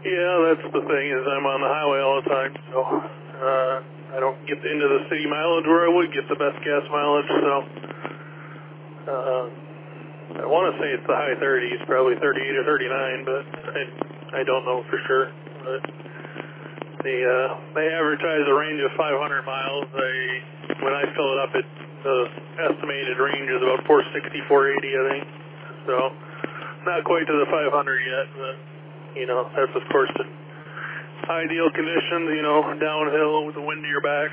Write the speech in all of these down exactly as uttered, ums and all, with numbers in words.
Yeah, that's the thing is I'm on the highway all the time, so uh, I don't get into the city mileage where I would get the best gas mileage. So uh, I want to say it's the high thirties, probably thirty-eight or thirty-nine, but I I don't know for sure. But the uh, they advertise a range of five hundred miles. They when I fill it up, it the estimated range is about four sixty, four eighty, I think. So not quite to the five hundred yet, but you know that's of course the ideal conditions. You know, downhill with the wind to your back.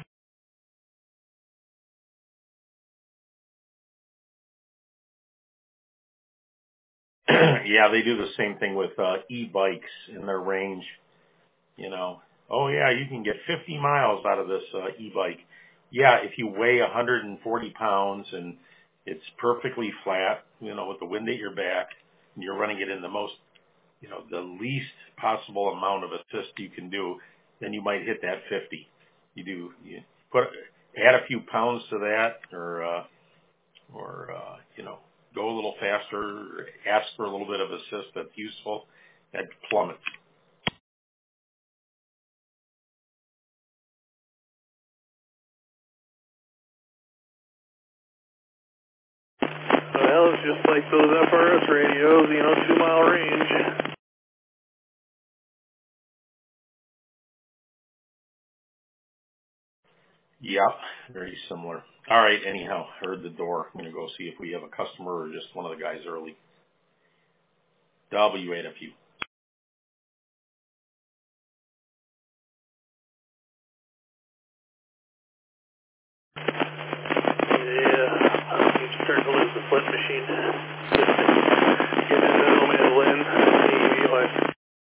Yeah, they do the same thing with uh, e-bikes in their range. You know, oh yeah, you can get fifty miles out of this uh, e-bike. Yeah, if you weigh one hundred forty pounds and it's perfectly flat, you know, with the wind at your back, and you're running it in the most, you know, the least possible amount of assist you can do, then you might hit that fifty. You do, you put, add a few pounds to that, or, uh, or, uh, you know, go a little faster, ask for a little bit of assist that's useful, that plummets. Well, it's just like those F R S radios, you know, two mile range. Yeah, very similar. All right, anyhow, heard the door. I'm going to go see if we have a customer or just one of the guys early. W eight F U.